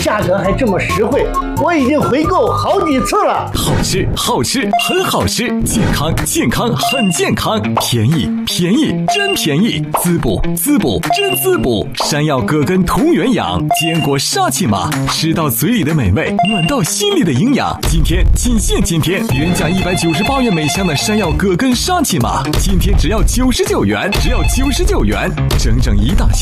价格还这么实惠，我已经回购好几次了。 好吃，好吃，很好吃，健康，健康，很健康，便宜，便宜，真便宜，滋补，滋补，真滋补。山药葛根同源养，坚果沙琪玛，吃到嘴里的美味，暖到心里的营养。今天仅限今天，原价198元每箱的山药葛根沙琪玛，今天只要99元，只要99元，整整一大箱。